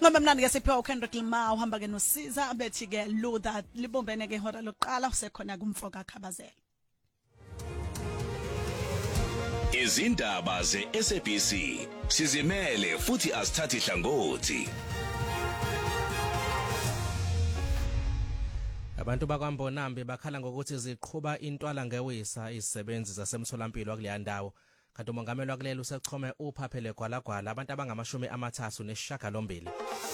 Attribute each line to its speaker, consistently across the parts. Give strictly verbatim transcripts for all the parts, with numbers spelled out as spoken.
Speaker 1: Ngoba mnandi ke siphiwa uKendrick Lamar uhamba ke noSiza abethi ke Luther libombene ke ihora lokuqala usekhona kumfoka Khabazela.
Speaker 2: Izindaba ze-S A B C sizimele futhi asithathi hlangothi.
Speaker 3: Abantu bakwaMbonambi bakhala ngokuthi ziqhubha intwala ngewisa izisebenzi zasemtholampilo akuleya ndawo. Kanti umongameli wakuleli usechome uphaphele gwalagwala abantu abangamashumi amathathu nesishiyagalombili.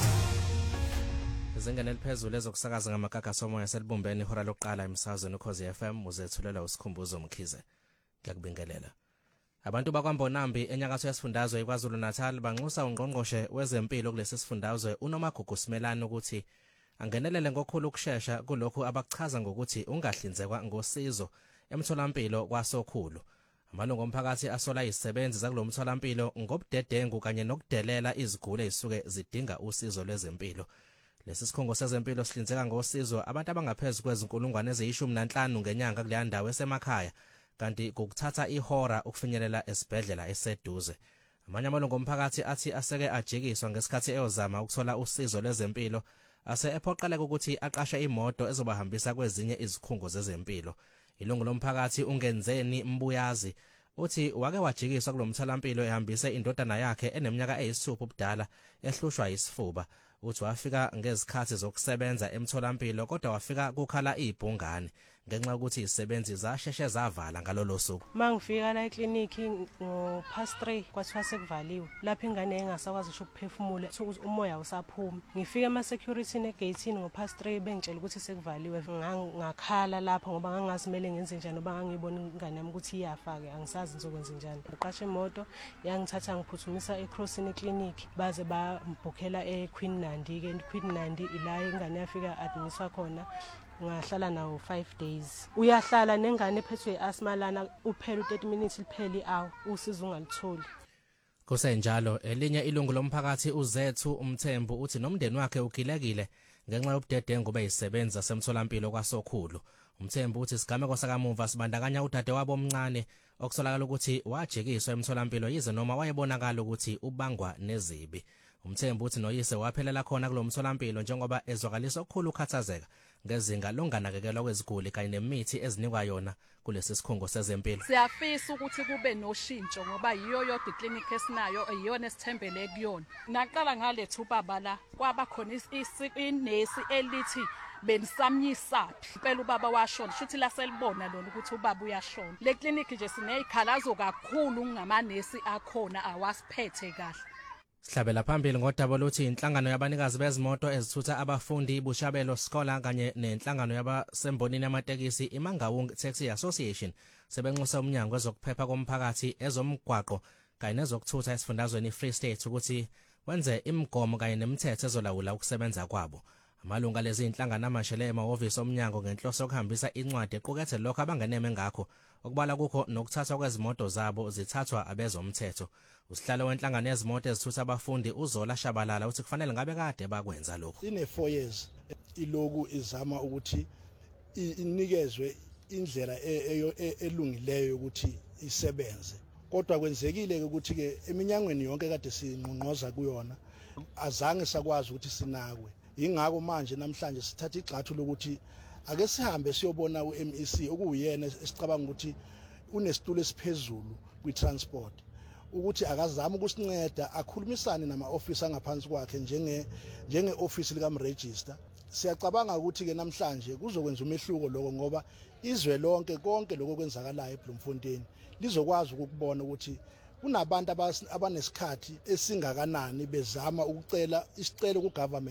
Speaker 3: Izingane eliphezulu ezokusakaza ngamagaga somoya selibumbene ihora lokuqala emsakazweni uKhozi F M uzethulela usikhumbuzo Mkhize. Ngiyakubingelela. Abantu bakwaMbonambi enyakatho yesifundazwe eKwaZulu Natal banxusa ungqongqoshe wezempilo kulesi sifundazwe uNomagugu Simelane ukuthi angenelele ngokukhulu ukusheshsha kulokhu abakuchaza ngokuthi ungahlinzekwa ngosizo emtholampilo kwasokhulu. Amalungu omphakathi asola izisebenzi zakulomtholampilo ngobudedengu kanye nokudelela izigule ezisuke zidinga usizo lwezempilo. Lesi sikhungo sezempilo sihlinzeka ngosizo abantu abangaphezulu kwezinkulungwane eziyishumi nanhlanu ngenyanga kuleya ndawo esemakhaya, kanti kukuthatha ihora ukufinyelela esibhedlela eseduze. Amanye amalungu omphakathi athi aseke ajikiswa ngesikhathi eyozama ukuthola usizo lwezempilo ase ephoqeleka ukuthi aqashe imoto ezobahambisa kwezinye izikhungo zezempilo. Ilungu lomphakathi ungenzeni Mbuyazi uthi wake wajikiswa kulomtholampilo ehambise indodana yakhe eneminyaka eyisithupha ubudala ehlushwa isifuba. Uthi wafika ngezikhathi zokusebenza emtholampilo kodwa wafika kukhala ibhungane ngenxa ukuthi izisebenzi zasheshe zavala ngalolo suku.
Speaker 4: Mangifika la eclinic ngo past three kwathiwa sekuvaliwe. Lapha ingane engasakwazi ukuphefumula ukuthi umoya usaphuma. Ngifika ama security negate ngo past three bengitshela ukuthi sekuvaliwe. Ngakhala lapha ngoba ngangasimele ngenze njani ngoba ngangibona ingane yami ukuthi iyafa ke angisazi ngizokwenza njani. Uqashe imoto yangithatha ngiphuthumisa eCrossing Clinic baze bambhukhela eQueen Nandi ke Queen Nandi ila ingane yafika admiswa khona ngahlala nawo five days. Uyahlala nengane ephethwe asthma lana uphela thirty minutes lipheli awu usizo ungalitholi.
Speaker 3: Kusenjalo elinye ilungu lomphakathi uZethu Umthembu uthi nomndeni wakhe ugilekile ngenxa yobudedengu beyisebenza zasemtholampilo kwasokhulu. Umthembu uthi isigameko sakamuva sibandakanya udade wabo omncane okusolakala ukuthi wajikiswa emtholampilo yize noma wayebonakala ukuthi ubangwa nezibi. Umthembu uthi noyise waphelela khona kulomtholampilo njengoba ezwakalisa okukhulu ukhathazeka ngezinga longanakekelwa kweziguli kanye nemithi ezinikwa yona kulesi sikhungo sezempilo.
Speaker 5: Siyafisa ukuthi kube noshintsho ngoba yiyo yodwa iclinic esinayo eyona esithembele kuyona. Naqala ngalethu baba la kwaba khona inesi elithi benisamnyisaphi impela ubaba washona shuthi la selibona lona ukuthi ubaba uyashona. Le clinic nje sinezikhalazo kakhulu ngamanesi akhona awasiphethe kahle.
Speaker 3: Sihlabela phambili ngodaba lokuthi inhlangano yabanikazi bezimoto ezithutha abafundi iBushabelo Scholar kanye nenhlangano yabasembonini yamatekisi iMangaung Taxi Association sebenxusa umnyango wezokuphepha komphakathi ezomgwaqo kanye nezokuthutha esifundazweni iFree State ukuthi wenze imigomo kanye nemithetho ezolawula ukusebenza kwabo. Amalunga lezi inhlangano amashele emahhovisi omnyango ngenhloso yokuhambisa incwadi equkethe lokho abangeneme ngakho okubala kukho nokuthathwa kwezimoto zabo zithathwa abezomthetho. Usihlalo wenhlangano yezimoto ezithutha abafundi uZola Shabalala uthi kufanele ngabe kade bakwenza lokho.
Speaker 6: Ine four years iloku izama ukuthi inikezwe indlela elungileyo ukuthi isebenze. Kodwa kwenzekile ukuthi ke eminyangweni yonke kade sinqonqoza kuyona azange sakwazi ukuthi sinakwe. Ingakho manje namhlanje sithatha igxathu lokuthi ake sihambe siyobona uM E C okuyena esicabanga ukuthi unesitulo esiphezulu kwi-transport ukuthi akazama ukusinceda akhulumisane nama-office angaphansi kwakhe njenge njenge-office likaMregister. Siyacabanga ukuthi ke namhlanje kuzokwenza umehluko lokho ngoba izwe lonke konke lokho kwenzakalayo eBloemfontein lizokwazi ukubona ukuthi kunabantu abanesikhathi esingakanani bezama ukucela isicelo ku-government.